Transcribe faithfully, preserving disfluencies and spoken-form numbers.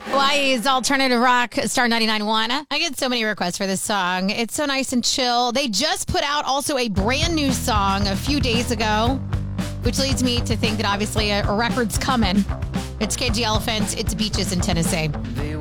Hawaii's alternative rock, Star ninety-nine point one. I get so many requests for this song. It's so nice and chill. They just put out also a brand new song a few days ago, which leads me to think that obviously a, a record's coming. It's K G Elephant. It's Beaches in Tennessee.